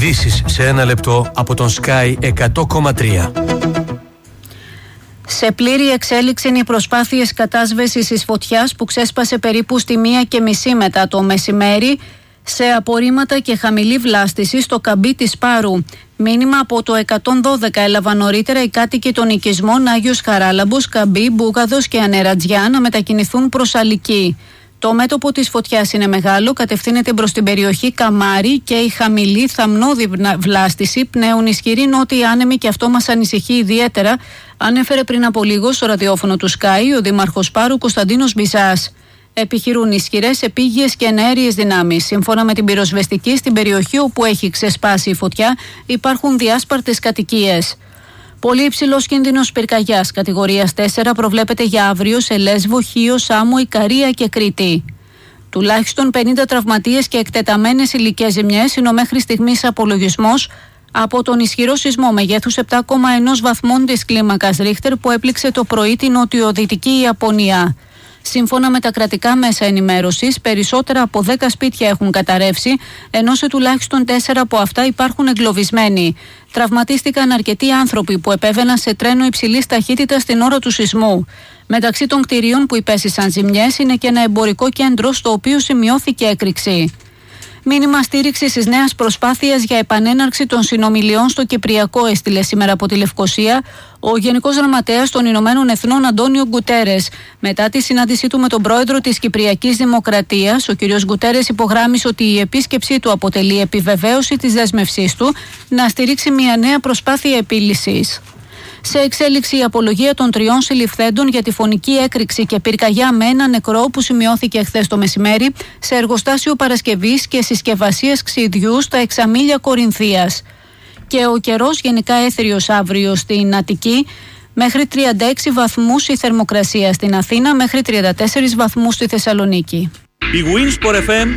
Ειδήσεις σε ένα λεπτό από τον Sky 100,3. Σε πλήρη εξέλιξη είναι οι προσπάθειες κατάσβεσης της φωτιάς που ξέσπασε περίπου στη 1:30 μετά το μεσημέρι σε απορρίμματα και χαμηλή βλάστηση στο καμπί της Πάρου. Μήνυμα από το 112 έλαβαν νωρίτερα οι κάτοικοι των οικισμών Άγιος Χαράλαμπος, Καμπί, Μπούγαδος και Ανερατζιά να μετακινηθούν προς Αλική. Το μέτωπο της φωτιάς είναι μεγάλο, κατευθύνεται προς την περιοχή Καμάρι και η χαμηλή θαμνώδη βλάστηση πνέουν ισχυροί νότιοι άνεμοι και αυτό μας ανησυχεί ιδιαίτερα, ανέφερε πριν από λίγο στο ραδιόφωνο του Sky ο Δήμαρχος Πάρου Κωνσταντίνος Μπιζάς. Επιχειρούν ισχυρές επίγειες και εναέριες δυνάμεις. Σύμφωνα με την πυροσβεστική, στην περιοχή όπου έχει ξεσπάσει η φωτιά υπάρχουν διάσπαρτες κατοικίες. Πολύ υψηλός κίνδυνος πυρκαγιάς κατηγορίας 4 προβλέπεται για αύριο σε Λέσβο, Χίο, Σάμο, Ικαρία και Κρήτη. Τουλάχιστον 50 τραυματίες και εκτεταμένες υλικές ζημιές είναι ο μέχρι στιγμής απολογισμός από τον ισχυρό σεισμό μεγέθους 7,1 βαθμών της κλίμακας Ρίχτερ που έπληξε το πρωί την νοτιοδυτική Ιαπωνία. Σύμφωνα με τα κρατικά μέσα ενημέρωσης, περισσότερα από 10 σπίτια έχουν καταρρεύσει, ενώ σε τουλάχιστον 4 από αυτά υπάρχουν εγκλωβισμένοι. Τραυματίστηκαν αρκετοί άνθρωποι που επέβαιναν σε τρένο υψηλής ταχύτητας την ώρα του σεισμού. Μεταξύ των κτηρίων που υπέστησαν ζημιές είναι και ένα εμπορικό κέντρο στο οποίο σημειώθηκε έκρηξη. Μήνυμα στήριξης της νέας προσπάθειας για επανέναρξη των συνομιλιών στο Κυπριακό έστειλε σήμερα από τη Λευκοσία ο Γενικός Γραμματέας των Ηνωμένων Εθνών Αντώνιο Γκουτέρες. Μετά τη συνάντησή του με τον πρόεδρο της Κυπριακής Δημοκρατίας, ο κ. Γκουτέρες υπογράμμισε ότι η επίσκεψή του αποτελεί επιβεβαίωση της δέσμευσής του να στηρίξει μια νέα προσπάθεια επίλυσης. Σε εξέλιξη η απολογία των 3 συλληφθέντων για τη φωνική έκρηξη και πυρκαγιά με ένα νεκρό που σημειώθηκε χθες το μεσημέρι σε εργοστάσιο παρασκευής και συσκευασίας ξυδιού στα Εξαμήλια Κορινθίας. Και ο καιρός γενικά έθριος αύριο στην Αττική, μέχρι 36 βαθμούς η θερμοκρασία στην Αθήνα, μέχρι 34 βαθμούς στη Θεσσαλονίκη. Η Winsport FM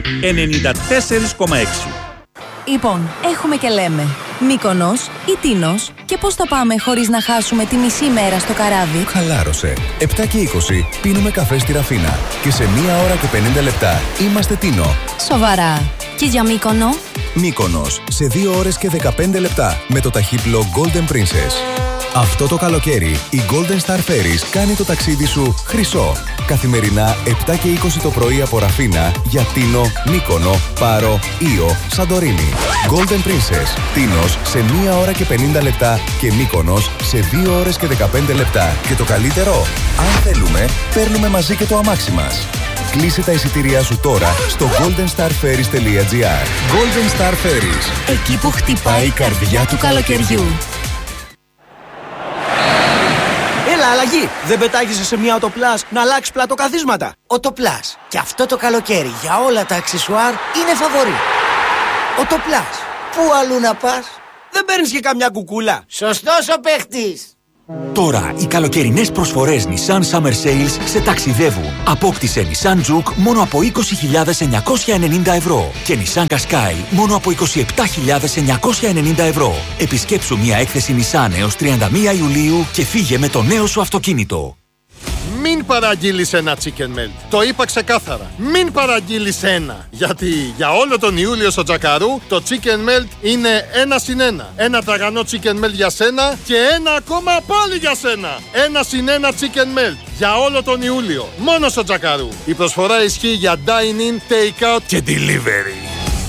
94,6. Λοιπόν, έχουμε και λέμε Μύκονος ή Τίνος και πώς θα πάμε χωρίς να χάσουμε τη μισή μέρα στο καράβι. Χαλάρωσε. 7 και 20 πίνουμε καφέ στη Ραφίνα και σε 1 ώρα και 50 λεπτά είμαστε Τίνο. Σοβαρά. Και για Μύκονο? Μύκονος σε 2 ώρες και 15 λεπτά με το ταχύπλο Golden Princess. Αυτό το καλοκαίρι η Golden Star Ferries κάνει το ταξίδι σου χρυσό. Καθημερινά 7 και 20 το πρωί από Ραφίνα για Τίνο, Μύκονο, Πάρο, Ήο, Σαντορίνη. Golden Princess, Τίνος σε 1 ώρα και 50 λεπτά και Μύκονος σε 2 ώρες και 15 λεπτά. Και το καλύτερο, αν θέλουμε, παίρνουμε μαζί και το αμάξι μας. Κλείσε τα εισιτήριά σου τώρα στο goldenstarferries.gr. Golden Star Ferries. Εκεί που χτυπάει η καρδιά του καλοκαιριού. Έλα, αλλαγή! Δεν πετάγεσαι σε μια Οτοπλάς να αλλάξει πλατοκαθίσματα. Οτοπλάς. Και αυτό το καλοκαίρι για όλα τα αξεσουάρ είναι φαβορί. Οτοπλάς. Πού αλλού να πας? Δεν παίρνεις και καμιά κουκούλα. Σωστός ο παίχτης. Τώρα οι καλοκαιρινές προσφορές Nissan Summer Sales σε ταξιδεύουν. Απόκτησε Nissan Juke μόνο από 20.990 ευρώ και Nissan Qashqai μόνο από 27.990 ευρώ. Επισκέψου μια έκθεση Nissan έως 31 Ιουλίου και φύγε με το νέο σου αυτοκίνητο. Μην παραγγείλεις ένα chicken melt. Το είπα ξεκάθαρα. Μην παραγγείλεις ένα. Γιατί για όλο τον Ιούλιο στο Τζακαρού το chicken melt είναι 1+1. Ένα τραγανό chicken melt για σένα και ένα ακόμα πάλι για σένα. 1+1 chicken melt για όλο τον Ιούλιο. Μόνο στο Τζακαρού. Η προσφορά ισχύει για dine-in, take-out και delivery.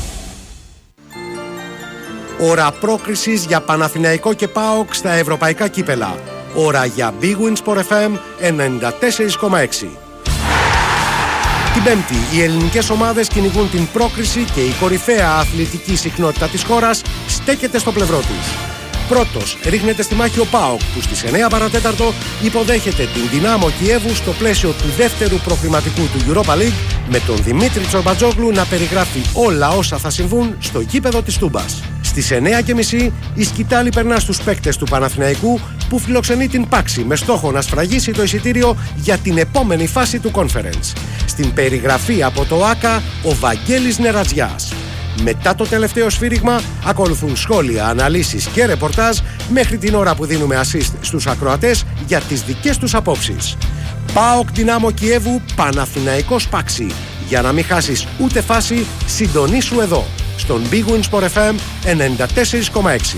Ώρα πρόκρισης για Παναθηναϊκό και ΠΑΟΚ στα ευρωπαϊκά κύπελα. Ώρα για Big Win Sport FM 94,6. Την Πέμπτη, οι ελληνικές ομάδες κυνηγούν την πρόκριση και η κορυφαία αθλητική συχνότητα της χώρας στέκεται στο πλευρό της. Πρώτος ρίχνεται στη μάχη ο ΠΑΟΚ που στις 9 παρατέταρτο υποδέχεται την Δυνάμο Κιέβου στο πλαίσιο του δεύτερου προκριματικού του Europa League με τον Δημήτρη Τσορμπατζόγλου να περιγράφει όλα όσα θα συμβούν στο γήπεδο της Τούμπας. Στις 9:30 η σκητάλη περνά στους παίκτες του Παναθηναϊκού που φιλοξενεί την Πάξη με στόχο να σφραγίσει το εισιτήριο για την επόμενη φάση του Conference. Στην περιγραφή από το ΆΚΑ ο Βαγγέλης Νερατζιάς. Μετά το τελευταίο σφύριγμα ακολουθούν σχόλια, αναλύσεις και ρεπορτάζ μέχρι την ώρα που δίνουμε assist στους ακροατές για τις δικές τους απόψεις. ΠΑΟΚ Δυνάμο Κιέβου, Παναθηναϊκός Πάξη. Για να μην χάσεις ούτε φάση, συντονίσου εδώ. στον Big Win Sport FM 94,6.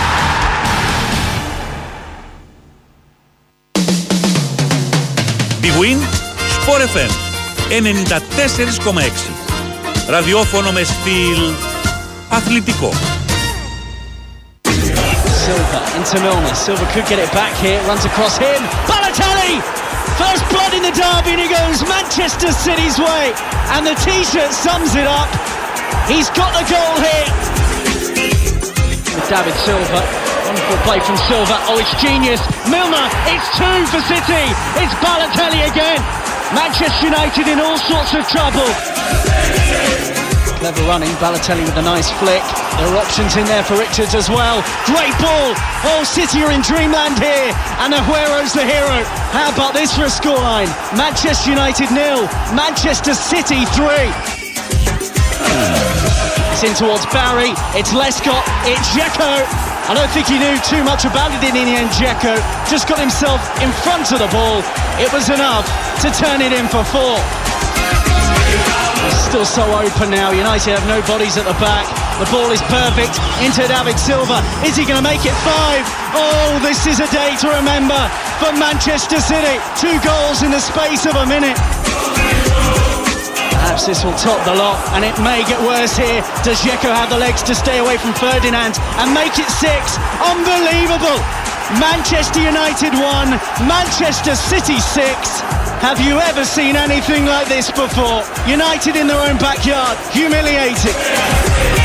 Big Win Sport FM 94,6. Ραδιόφωνο με στυλ αθλητικό. Silva into Milner. Silva could get it back here. Runs across him. Balotelli! First blood in the derby, and he goes Manchester City's way. And the T-shirt sums it up. He's got the goal here. With David Silva. Wonderful play from Silva. Oh, it's genius. Milner, it's 2 for City. It's Balotelli again. Manchester United in all sorts of trouble. Clever running, Balotelli with a nice flick. There are options in there for Richards as well. Great ball. Oh, City are in dreamland here. And Aguero's the hero. How about this for a scoreline? Manchester United 0, Manchester City 3. It's in towards Barry. It's Lescott. It's Dzeko. I don't think he knew too much about it in the end. Dzeko just got himself in front of the ball. It was enough to turn it in for 4. It's still so open now. United have no bodies at the back. The ball is perfect into David Silva. Is he going to make it 5? Oh, this is a day to remember for Manchester City. 2 goals in the space of a minute. Perhaps this will top the lot, and it may get worse here. Does Dzeko have the legs to stay away from Ferdinand and make it 6? Unbelievable! Manchester United 1, Manchester City 6. Have you ever seen anything like this before? United in their own backyard, humiliated.